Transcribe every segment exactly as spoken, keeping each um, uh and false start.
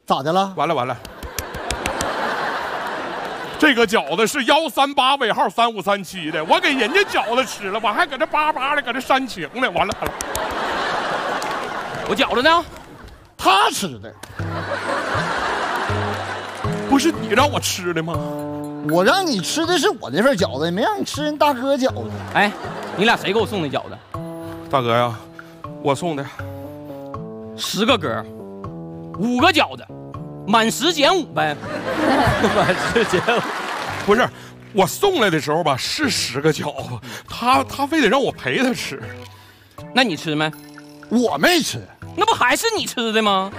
咋的了？ 完了完了，这个饺子是幺三八尾号三五三七的，我给人家饺子吃了，我还搁这叭叭的搁这煽情呢。完了完了， 我饺子呢？ 他吃的。 不是你让我吃的吗？ 我让你吃的是我这份饺子，没让你吃人大哥饺子。 哎，你俩谁给我送的饺子？ 大哥呀，我送的。 十个格，五个饺子，满十减五呗。 满十减五， 不是，我送来的时候吧是十个饺子，他他非得让我陪他吃。 那你吃没？ 我没吃。 那不还是你吃的吗？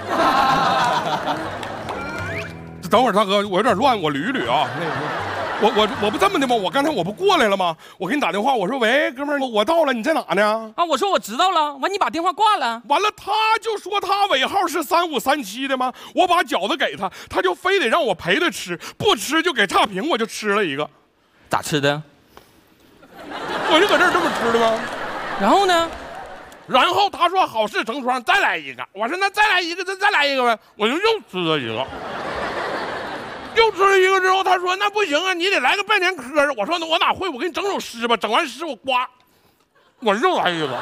等会儿大哥，我有点乱，我捋一捋啊。那个，我我我不这么的吗？我刚才我不过来了吗？我给你打电话，我说喂，哥们儿，我到了，你在哪呢？ 啊，我说我知道了，完你把电话挂了。 完了，他就说他尾号是三五三七的吗？我把饺子给他，他就非得让我陪他吃，不吃就给差评，我就吃了一个。 咋吃的？ 我就搁这儿这么吃的吗？ 然后呢？ 然后他说好事成双，再来一个。我说那再来一个，再再来一个呗。我就又吃了一个。又吃了一个之后，他说那不行啊，你得来个拜年嗑。我说那我哪会，我给你整首诗吧。整完诗我呱，我又来一个。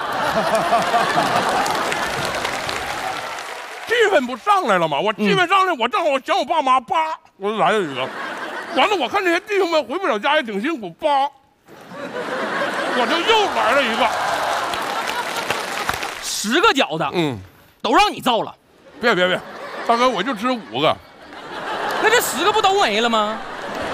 气氛不上来了吗？我气氛上来，我正好想我爸妈，叭，我就来了一个。完了，我看这些弟兄们回不了家也挺辛苦，叭，我就又来了一个。 十个饺子， 嗯， 都让你造了。 别别别，大哥，我就吃五个。 那这十个不都没了吗？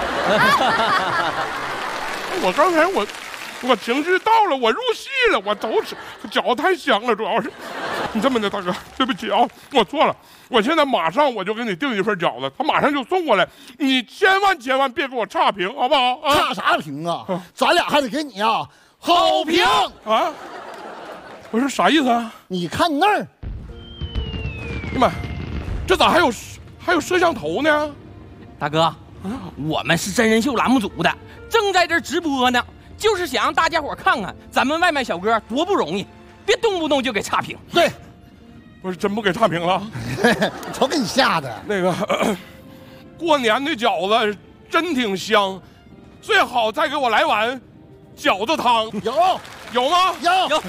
我刚才我我情绪到了，我入戏了，我都吃饺子太香了，主要是你这么的，大哥，对不起啊，我错了，我现在马上我就给你订一份饺子，他马上就送过来，你千万千万别给我差评，好不好？啊、 差啥评啊？咱俩还得给你啊好评啊！我说啥意思啊？ 你看你那儿， 哎呀妈，这咋还有还有摄像头呢？ 大哥，我们是真人秀栏目组的，正在这直播呢，就是想让大家伙看看咱们外卖小哥多不容易，别动不动就给差评。 对， 不是真不给差评了， 瞅给你吓的。 那个咳咳过年的饺子真挺香，最好再给我来碗饺子汤。 有有吗？ 有有。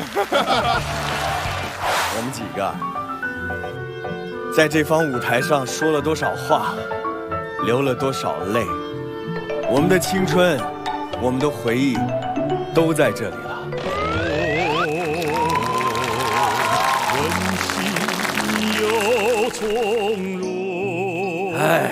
我们几个在这方舞台上说了多少话，流了多少泪，我们的青春，我们的回忆，都在这里了。哎，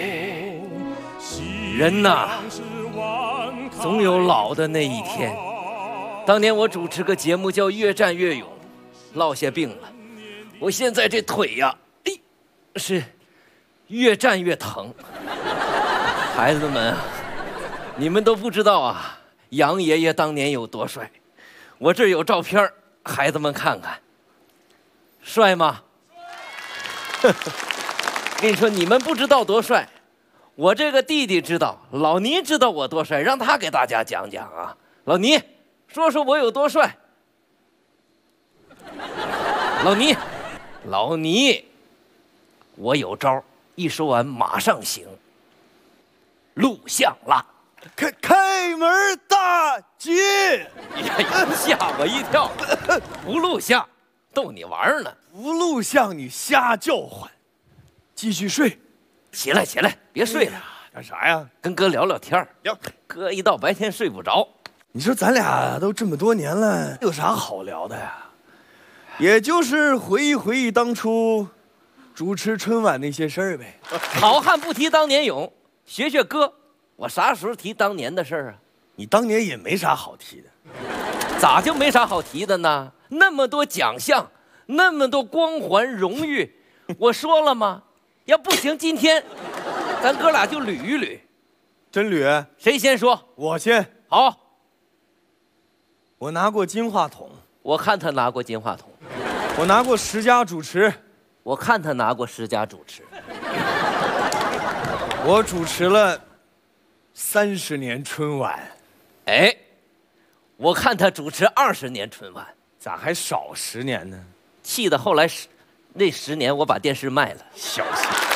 人呐，总有老的那一天。当年我主持个节目叫《越战越勇》，落下病了，我现在这腿呀，哎，是越战越疼。孩子们，你们都不知道啊，杨爷爷当年有多帅。我这儿有照片，孩子们看看，帅吗？跟你说，你们不知道多帅，我这个弟弟知道，老倪知道我多帅，让他给大家讲讲啊。老倪，说说我有多帅。老倪，老倪，我有招，一说完马上行。录像了， 开开门大吉！ 呀，吓我一跳！不录像，逗你玩呢。 不录像你瞎叫唤，继续睡。 起来起来，别睡了。 干啥呀？ 跟哥聊聊天。 聊。 哥一到白天睡不着。 你说咱俩都这么多年了，有啥好聊的呀？也就是回忆回忆当初主持春晚那些事儿呗。 好汉不提当年勇，学学哥，我啥时候提当年的事儿啊？ 你当年也没啥好提的。 咋就没啥好提的呢？那么多奖项，那么多光环荣誉，我说了吗？要不行，今天咱哥俩就捋一捋。 真捋？ 谁先说？ 我先。 好。 我拿过金话筒。 我看他拿过金话筒。 我拿过十佳主持。 我看他拿过十佳主持。 我主持了三十年春晚。 哎，我看他主持二十年春晚， 咋还少十年呢？ 气得后来十那十年我把电视卖了。 小心。